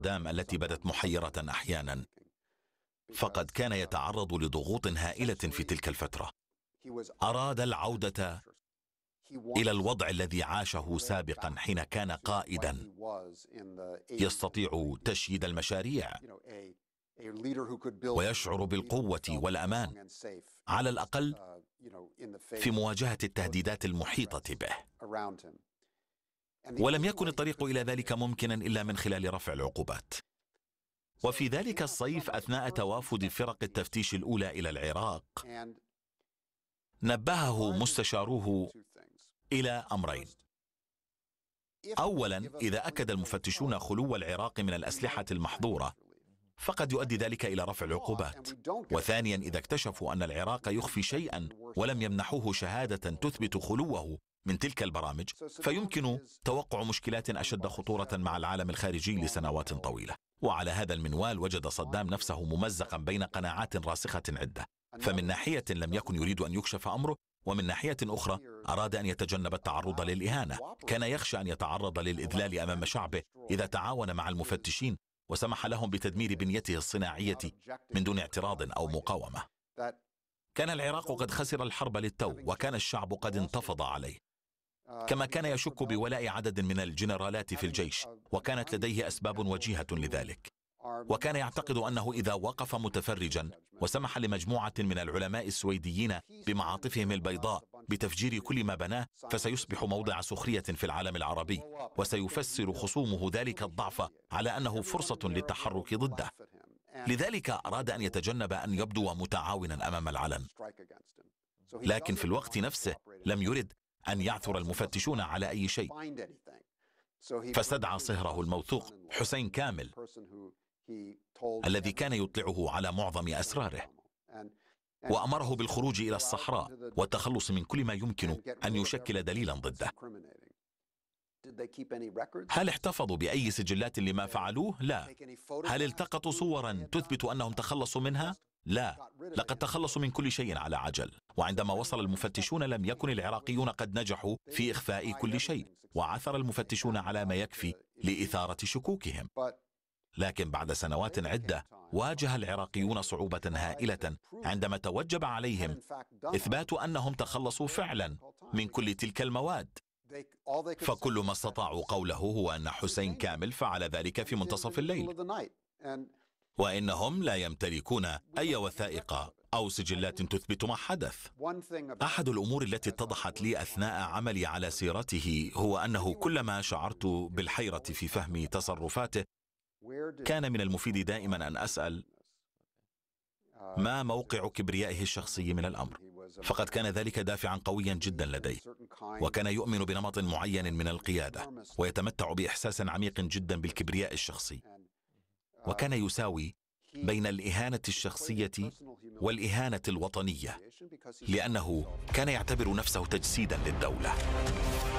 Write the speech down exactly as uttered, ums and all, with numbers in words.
صدام التي بدت محيرة أحيانا، فقد كان يتعرض لضغوط هائلة في تلك الفترة. أراد العودة إلى الوضع الذي عاشه سابقا حين كان قائدا يستطيع تشييد المشاريع ويشعر بالقوة والأمان، على الأقل في مواجهة التهديدات المحيطة به. ولم يكن الطريق إلى ذلك ممكنا إلا من خلال رفع العقوبات. وفي ذلك الصيف، أثناء توافد فرق التفتيش الأولى إلى العراق، نبهه مستشاروه إلى أمرين. أولا، إذا أكد المفتشون خلو العراق من الأسلحة المحظورة فقد يؤدي ذلك إلى رفع العقوبات. وثانيا، إذا اكتشفوا أن العراق يخفي شيئا ولم يمنحوه شهادة تثبت خلوه من تلك البرامج، فيمكن توقع مشكلات أشد خطورة مع العالم الخارجي لسنوات طويلة. وعلى هذا المنوال وجد صدام نفسه ممزقا بين قناعات راسخة عدة، فمن ناحية لم يكن يريد أن يكشف أمره، ومن ناحية أخرى أراد أن يتجنب التعرض للإهانة. كان يخشى أن يتعرض للإذلال أمام شعبه إذا تعاون مع المفتشين وسمح لهم بتدمير بنيته الصناعية من دون اعتراض أو مقاومة. كان العراق قد خسر الحرب للتو، وكان الشعب قد انتفض عليه، كما كان يشك بولاء عدد من الجنرالات في الجيش، وكانت لديه أسباب وجيهة لذلك. وكان يعتقد أنه إذا وقف متفرجا وسمح لمجموعة من العلماء السويديين بمعاطفهم البيضاء بتفجير كل ما بناه، فسيصبح موضع سخرية في العالم العربي، وسيفسر خصومه ذلك الضعف على أنه فرصة للتحرك ضده. لذلك أراد أن يتجنب أن يبدو متعاونا أمام العلن، لكن في الوقت نفسه لم يرد أن يعثر المفتشون على أي شيء، فاستدعى صهره الموثوق حسين كامل الذي كان يطلعه على معظم أسراره، وأمره بالخروج إلى الصحراء والتخلص من كل ما يمكن أن يشكل دليلا ضده. هل احتفظوا بأي سجلات لما فعلوه؟ لا. هل التقطوا صورا تثبت أنهم تخلصوا منها؟ لا. لقد تخلصوا من كل شيء على عجل. وعندما وصل المفتشون لم يكن العراقيون قد نجحوا في إخفاء كل شيء، وعثر المفتشون على ما يكفي لإثارة شكوكهم. لكن بعد سنوات عدة واجه العراقيون صعوبة هائلة عندما توجب عليهم إثبات أنهم تخلصوا فعلا من كل تلك المواد. فكل ما استطاعوا قوله هو أن حسين كامل فعل ذلك في منتصف الليل، وإنهم لا يمتلكون أي وثائق أو سجلات تثبت ما حدث. أحد الأمور التي اتضحت لي أثناء عملي على سيرته هو أنه كلما شعرت بالحيرة في فهم تصرفاته، كان من المفيد دائما أن أسأل ما موقع كبريائه الشخصي من الأمر، فقد كان ذلك دافعا قويا جدا لديه، وكان يؤمن بنمط معين من القيادة، ويتمتع بإحساس عميق جدا بالكبرياء الشخصي، وكان يساوي بين الإهانة الشخصية والإهانة الوطنية، لأنه كان يعتبر نفسه تجسيدا للدولة.